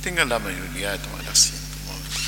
Tengan la amabilidad de tomar asiento un momento.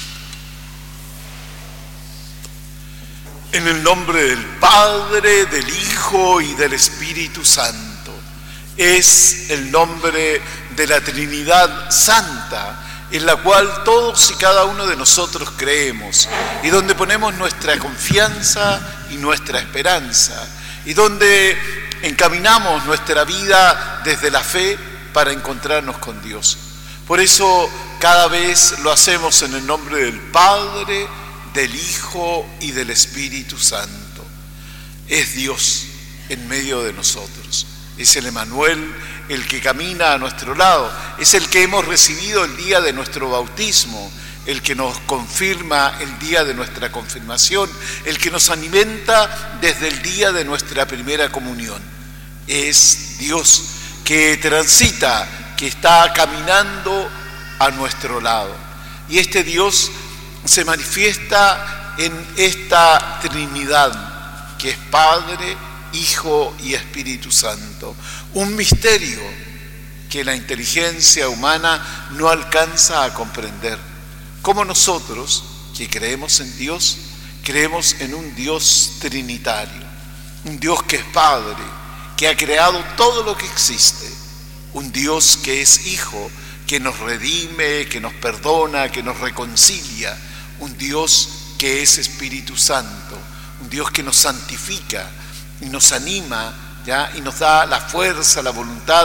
En el nombre del Padre, del Hijo y del Espíritu Santo. Es el nombre de la Trinidad Santa, en la cual todos y cada uno de nosotros creemos, y donde ponemos nuestra confianza y nuestra esperanza, y donde encaminamos nuestra vida desde la fe para encontrarnos con Dios. Por eso cada vez lo hacemos en el nombre del Padre, del Hijo y del Espíritu Santo. Es Dios en medio de nosotros. Es el Emmanuel, el que camina a nuestro lado. Es el que hemos recibido el día de nuestro bautismo, el que nos confirma el día de nuestra confirmación, el que nos alimenta desde el día de nuestra primera comunión. Es Dios que transita, que está caminando a nuestro lado. Y este Dios se manifiesta en esta Trinidad, que es Padre, Hijo y Espíritu Santo. Un misterio que la inteligencia humana no alcanza a comprender. Como nosotros, que creemos en Dios, creemos en un Dios trinitario. Un Dios que es Padre, que ha creado todo lo que existe. Un Dios que es Hijo, que nos redime, que nos perdona, que nos reconcilia. Un Dios que es Espíritu Santo. Un Dios que nos santifica y nos anima, ¿ya? Y nos da la fuerza, la voluntad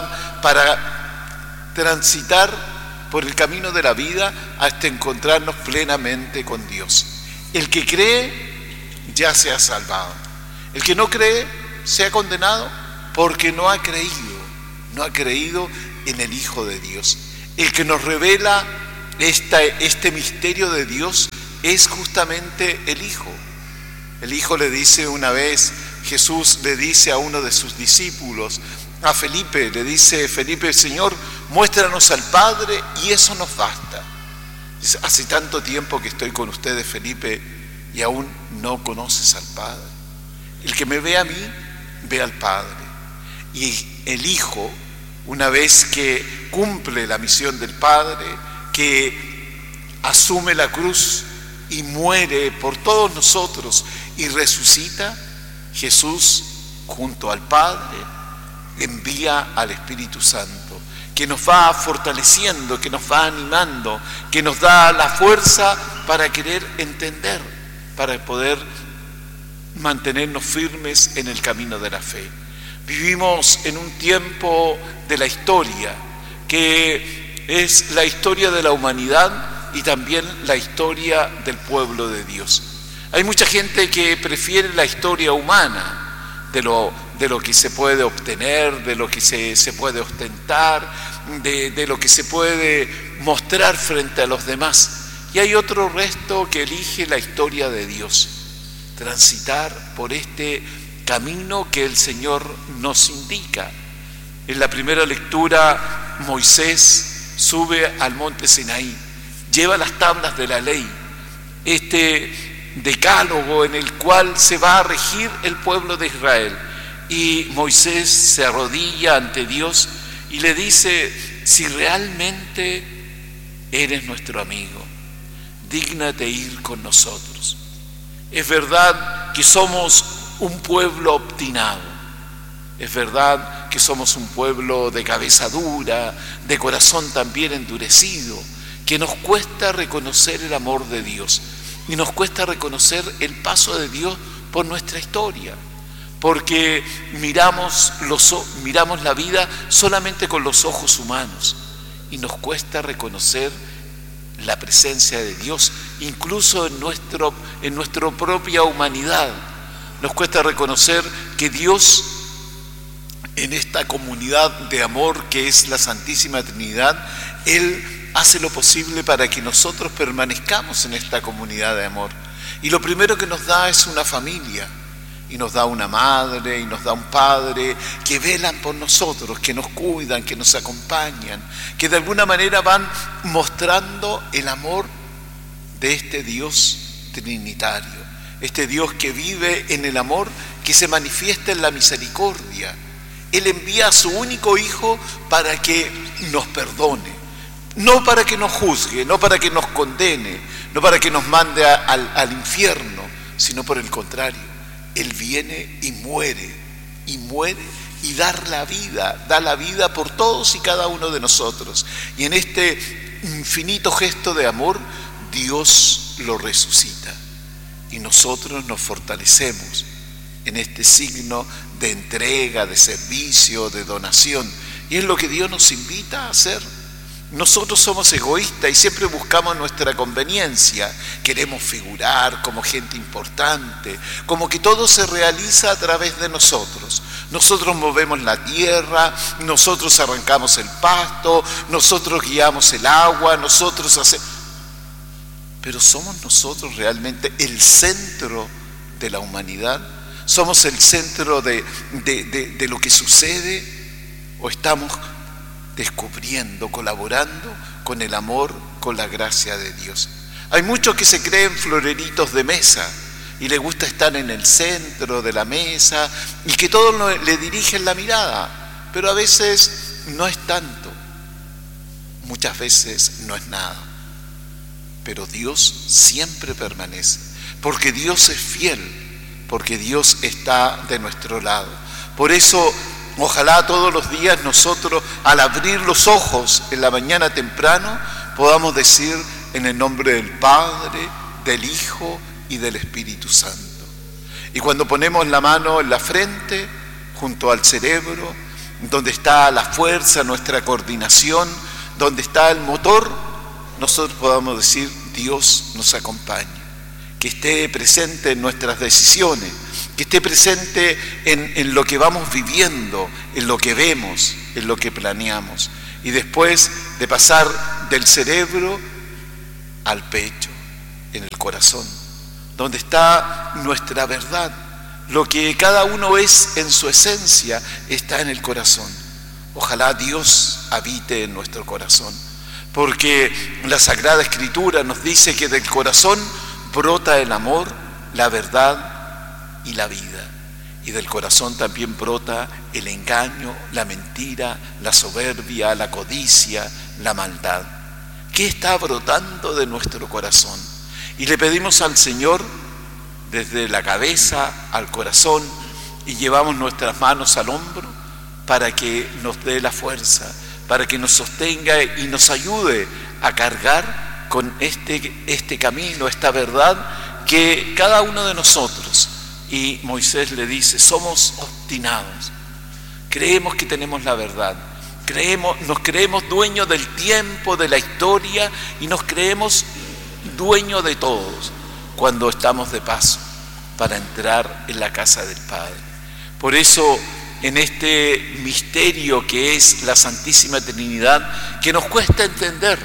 para transitar por el camino de la vida hasta encontrarnos plenamente con Dios. El que cree ya se ha salvado. El que no cree se ha condenado porque no ha creído en el Hijo de Dios. El que nos revela este misterio de Dios es justamente el Hijo. El Hijo le dice una vez, Jesús le dice a uno de sus discípulos, a Felipe, le dice, Felipe, Señor, muéstranos al Padre y eso nos basta. Dice, hace tanto tiempo que estoy con ustedes, Felipe, y aún no conoces al Padre. El que me ve a mí, ve al Padre. Y el Hijo, una vez que cumple la misión del Padre, que asume la cruz y muere por todos nosotros y resucita, Jesús, junto al Padre, envía al Espíritu Santo, que nos va fortaleciendo, que nos va animando, que nos da la fuerza para querer entender, para poder mantenernos firmes en el camino de la fe. Vivimos en un tiempo de la historia, que es la historia de la humanidad y también la historia del pueblo de Dios. Hay mucha gente que prefiere la historia humana, de lo que se puede obtener, de lo que se puede ostentar, de lo que se puede mostrar frente a los demás. Y hay otro resto que elige la historia de Dios, transitar por este camino que el Señor nos indica. En la primera lectura, Moisés sube al monte Sinaí, lleva las tablas de la ley, este decálogo en el cual se va a regir el pueblo de Israel. Y Moisés se arrodilla ante Dios y le dice, si realmente eres nuestro amigo, dígnate ir con nosotros. Es verdad que somos un pueblo obstinado, es verdad que somos un pueblo de cabeza dura, de corazón también endurecido, que nos cuesta reconocer el amor de Dios y nos cuesta reconocer el paso de Dios por nuestra historia, porque miramos la vida solamente con los ojos humanos y nos cuesta reconocer la presencia de Dios, incluso en nuestra propia humanidad. Nos cuesta reconocer que Dios, en esta comunidad de amor que es la Santísima Trinidad, Él hace lo posible para que nosotros permanezcamos en esta comunidad de amor. Y lo primero que nos da es una familia, y nos da una madre, y nos da un padre, que velan por nosotros, que nos cuidan, que nos acompañan, que de alguna manera van mostrando el amor de este Dios trinitario, este Dios que vive en el amor, que se manifiesta en la misericordia. Él envía a su único Hijo para que nos perdone, No para que nos juzgue, no para que nos condene, no para que nos mande al infierno, sino por el contrario. Él viene y muere y da la vida por todos y cada uno de nosotros. Y en este infinito gesto de amor, Dios lo resucita. Y nosotros nos fortalecemos en este signo de entrega, de servicio, de donación. Y es lo que Dios nos invita a hacer. Nosotros somos egoístas y siempre buscamos nuestra conveniencia. Queremos figurar como gente importante, como que todo se realiza a través de nosotros. Nosotros movemos la tierra, nosotros arrancamos el pasto, nosotros guiamos el agua, nosotros hacemos... Pero ¿somos nosotros realmente el centro de la humanidad? ¿Somos el centro de lo que sucede? ¿O estamos descubriendo, colaborando con el amor, con la gracia de Dios? Hay muchos que se creen floreritos de mesa y les gusta estar en el centro de la mesa y que todos le dirigen la mirada, pero a veces no es tanto, muchas veces no es nada. Pero Dios siempre permanece, porque Dios es fiel, porque Dios está de nuestro lado. Por eso, ojalá todos los días nosotros, al abrir los ojos en la mañana temprano, podamos decir en el nombre del Padre, del Hijo y del Espíritu Santo. Y cuando ponemos la mano en la frente, junto al cerebro, donde está la fuerza, nuestra coordinación, donde está el motor, nosotros podamos decir: Dios nos acompaña, que esté presente en nuestras decisiones, que esté presente en lo que vamos viviendo, en lo que vemos, en lo que planeamos. Y después de pasar del cerebro al pecho, en el corazón, donde está nuestra verdad. Lo que cada uno es en su esencia está en el corazón. Ojalá Dios habite en nuestro corazón, porque la Sagrada Escritura nos dice que del corazón brota el amor, la verdad y la vida. Y del corazón también brota el engaño, la mentira, la soberbia, la codicia, la maldad. ¿Qué está brotando de nuestro corazón? Y le pedimos al Señor, desde la cabeza al corazón, y llevamos nuestras manos al hombro para que nos dé la fuerza, para que nos sostenga y nos ayude a cargar con este camino, esta verdad que cada uno de nosotros, y Moisés le dice, somos obstinados, creemos que tenemos la verdad, nos creemos dueños del tiempo, de la historia, y nos creemos dueños de todos cuando estamos de paso para entrar en la casa del Padre. Por eso, en este misterio que es la Santísima Trinidad, que nos cuesta entender,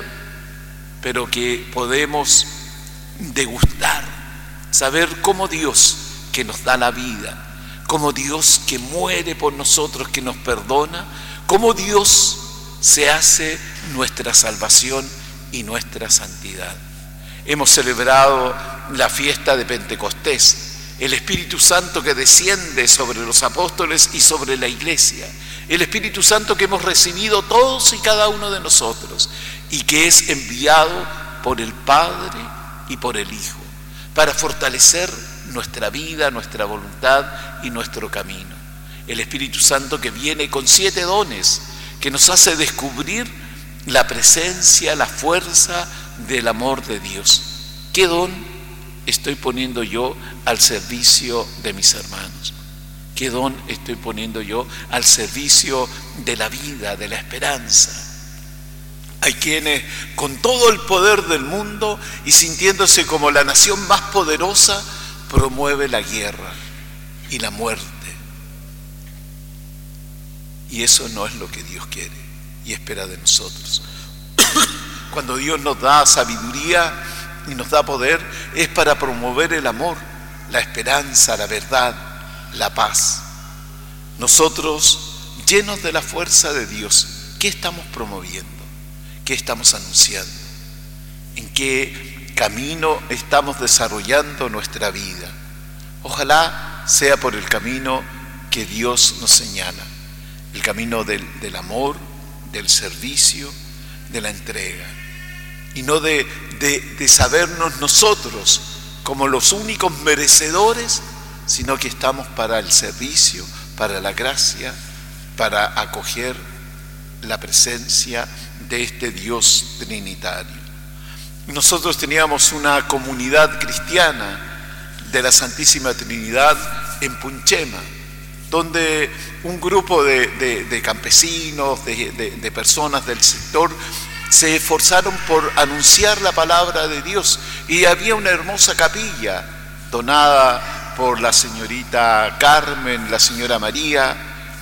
pero que podemos degustar, saber cómo Dios que nos da la vida, cómo Dios que muere por nosotros, que nos perdona, cómo Dios se hace nuestra salvación y nuestra santidad. Hemos celebrado la fiesta de Pentecostés, el Espíritu Santo que desciende sobre los apóstoles y sobre la iglesia, el Espíritu Santo que hemos recibido todos y cada uno de nosotros y que es enviado por el Padre y por el Hijo para fortalecer nuestra vida, nuestra voluntad y nuestro camino. El Espíritu Santo que viene con 7 dones que nos hace descubrir la presencia, la fuerza del amor de Dios. ¿Qué don estoy poniendo yo al servicio de mis hermanos? ¿Qué don estoy poniendo yo al servicio de la vida, de la esperanza? Hay quienes con todo el poder del mundo y sintiéndose como la nación más poderosa, promueve la guerra y la muerte. Y eso no es lo que Dios quiere y espera de nosotros. Cuando Dios nos da sabiduría y nos da poder, es para promover el amor, la esperanza, la verdad, la paz. Nosotros, llenos de la fuerza de Dios, ¿qué estamos promoviendo? ¿Qué estamos anunciando? ¿En qué camino estamos desarrollando nuestra vida? Ojalá sea por el camino que Dios nos señala, el camino del amor, del servicio, de la entrega, y no de sabernos nosotros como los únicos merecedores, sino que estamos para el servicio, para la gracia, para acoger la presencia de este Dios trinitario. Nosotros teníamos una comunidad cristiana de la Santísima Trinidad en Punchema, donde un grupo de campesinos, de personas del sector, se esforzaron por anunciar la palabra de Dios, y había una hermosa capilla donada por la señorita Carmen, la señora María,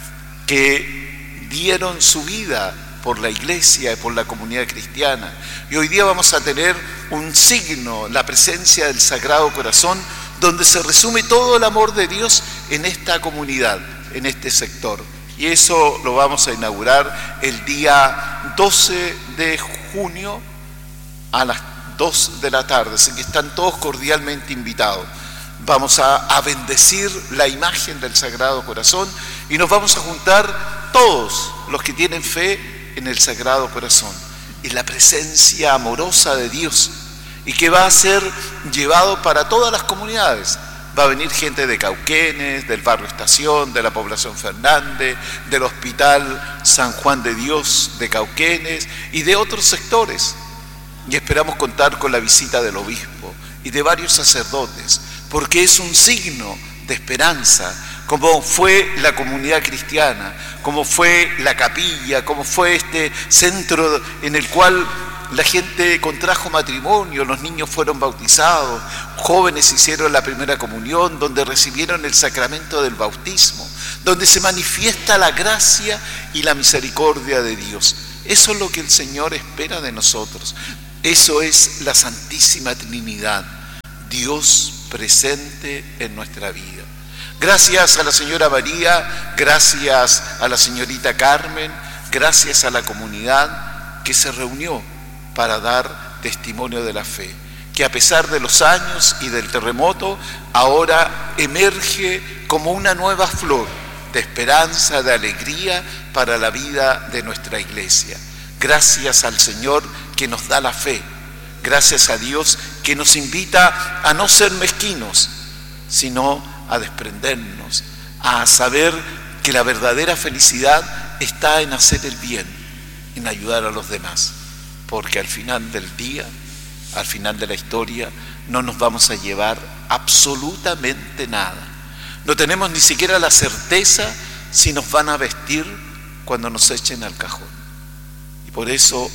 que dieron su vida por la iglesia y por la comunidad cristiana. Y hoy día vamos a tener un signo, la presencia del Sagrado Corazón, donde se resume todo el amor de Dios en esta comunidad, en este sector. Y eso lo vamos a inaugurar el día 12 de junio a las 2 de la tarde, así que están todos cordialmente invitados. Vamos a bendecir la imagen del Sagrado Corazón y nos vamos a juntar todos los que tienen fe en el Sagrado Corazón, en la presencia amorosa de Dios, y que va a ser llevado para todas las comunidades. Va a venir gente de Cauquenes, del barrio Estación, de la población Fernández, del Hospital San Juan de Dios de Cauquenes y de otros sectores. Y esperamos contar con la visita del obispo y de varios sacerdotes, porque es un signo de esperanza, como fue la comunidad cristiana, como fue la capilla, como fue este centro en el cual la gente contrajo matrimonio, los niños fueron bautizados, jóvenes hicieron la primera comunión, donde recibieron el sacramento del bautismo, donde se manifiesta la gracia y la misericordia de Dios. Eso es lo que el Señor espera de nosotros. Eso es la Santísima Trinidad, Dios presente en nuestra vida. Gracias a la señora María, gracias a la señorita Carmen, gracias a la comunidad que se reunió para dar testimonio de la fe, que a pesar de los años y del terremoto, ahora emerge como una nueva flor de esperanza, de alegría para la vida de nuestra iglesia. Gracias al Señor que nos da la fe, gracias a Dios que nos invita a no ser mezquinos, sino a desprendernos, a saber que la verdadera felicidad está en hacer el bien, en ayudar a los demás. Porque al final del día, al final de la historia, no nos vamos a llevar absolutamente nada. No tenemos ni siquiera la certeza si nos van a vestir cuando nos echen al cajón. Y por eso,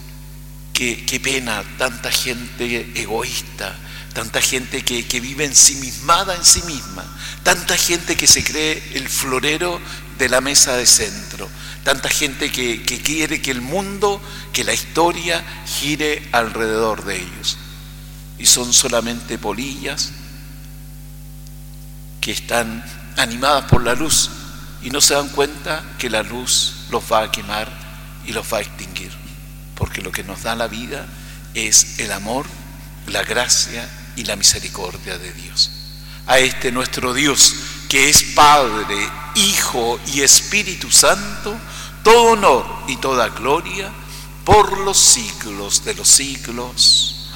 qué pena, tanta gente egoísta, tanta gente que vive ensimismada en sí misma, tanta gente que se cree el florero de la mesa de centro, tanta gente que quiere que el mundo, que la historia gire alrededor de ellos. Y son solamente polillas que están animadas por la luz y no se dan cuenta que la luz los va a quemar y los va a extinguir. Porque lo que nos da la vida es el amor, la gracia y la misericordia de Dios. A este nuestro Dios, que es Padre, Hijo y Espíritu Santo, todo honor y toda gloria por los siglos de los siglos.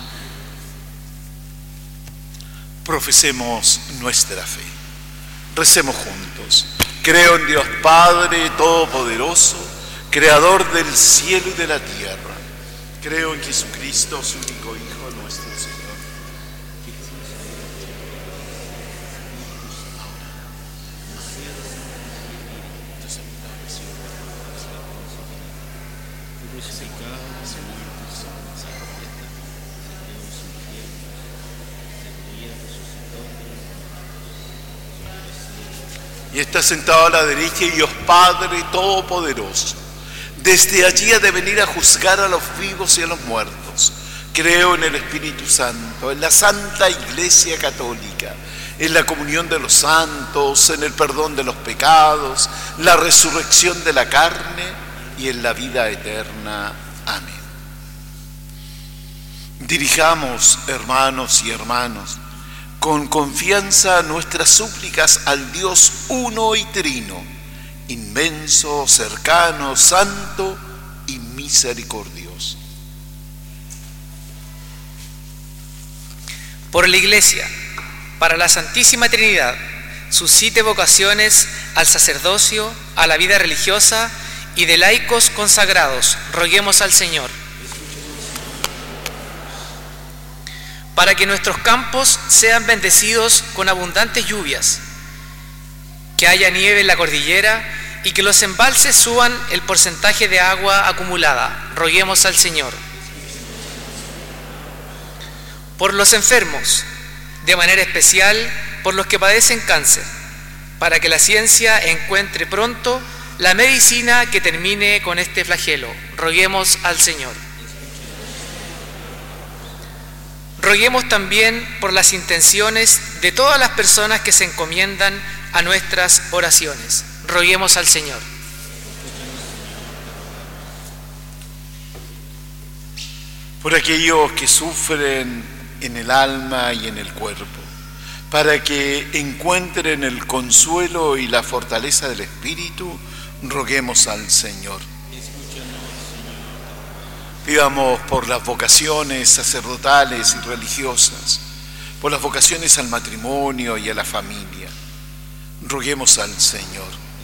Profesemos nuestra fe. Recemos juntos. Creo en Dios Padre Todopoderoso, Creador del cielo y de la tierra. Creo en Jesucristo, su único Hijo, nuestro Señor. Y está sentado a la derecha de Dios Padre Todopoderoso. Desde allí ha de venir a juzgar a los vivos y a los muertos. Creo en el Espíritu Santo, en la Santa Iglesia Católica, en la comunión de los santos, en el perdón de los pecados, la resurrección de la carne y en la vida eterna. Amén. Dirijamos, hermanos y hermanas, con confianza nuestras súplicas al Dios uno y trino, inmenso, cercano, santo y misericordioso. Por la Iglesia, para la Santísima Trinidad, suscite vocaciones al sacerdocio, a la vida religiosa y de laicos consagrados, roguemos al Señor. Para que nuestros campos sean bendecidos con abundantes lluvias, que haya nieve en la cordillera y que los embalses suban el porcentaje de agua acumulada, roguemos al Señor. Por los enfermos, de manera especial por los que padecen cáncer, para que la ciencia encuentre pronto la medicina que termine con este flagelo, roguemos al Señor. Roguemos también por las intenciones de todas las personas que se encomiendan a nuestras oraciones, roguemos al Señor. Por aquellos que sufren en el alma y en el cuerpo, para que encuentren el consuelo y la fortaleza del Espíritu, roguemos al Señor. Pidamos por las vocaciones sacerdotales y religiosas, por las vocaciones al matrimonio y a la familia, roguemos al Señor.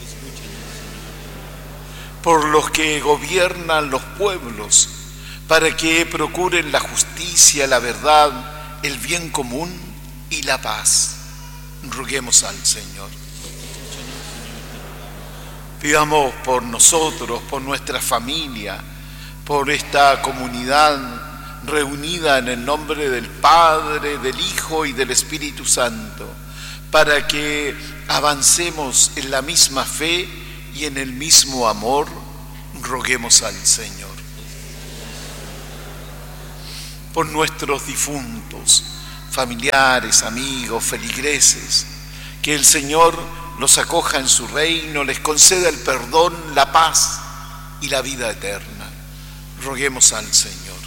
Por los que gobiernan los pueblos, para que procuren la justicia, la verdad, el bien común y la paz, roguemos al Señor. Pidamos por nosotros, por nuestra familia, por esta comunidad reunida en el nombre del Padre, del Hijo y del Espíritu Santo, para que avancemos en la misma fe y en el mismo amor, roguemos al Señor. Por nuestros difuntos, familiares, amigos, feligreses, que el Señor los acoja en su reino, les conceda el perdón, la paz y la vida eterna. Roguemos al Señor.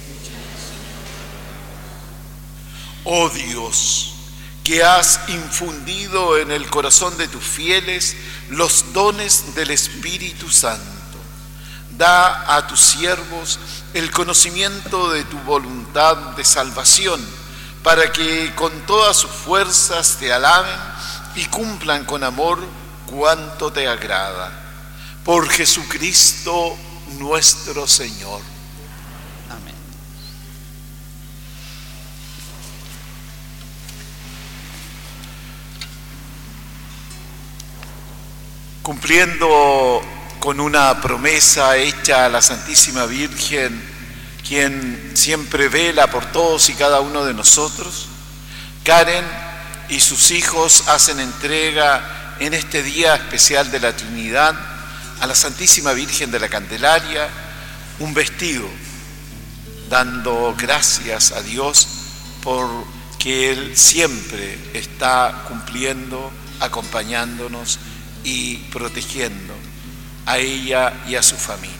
Oh Dios, que has infundido en el corazón de tus fieles los dones del Espíritu Santo, da a tus siervos el conocimiento de tu voluntad de salvación, para que con todas sus fuerzas te alaben y cumplan con amor cuanto te agrada. Por Jesucristo nuestro Señor. Amén. Cumpliendo con una promesa hecha a la Santísima Virgen, quien siempre vela por todos y cada uno de nosotros, Karen y sus hijos hacen entrega en este día especial de la Trinidad a la Santísima Virgen de la Candelaria un vestido, dando gracias a Dios porque Él siempre está cumpliendo, acompañándonos y protegiendo a ella y a su familia.